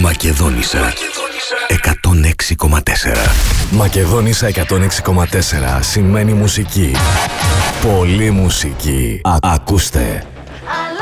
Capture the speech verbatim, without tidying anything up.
Μακεδόνισσα εκατόν έξι κόμμα τέσσερα. Μακεδόνισσα εκατόν έξι κόμμα τέσσερα σημαίνει μουσική. Πολύ μουσική. Α, ακούστε.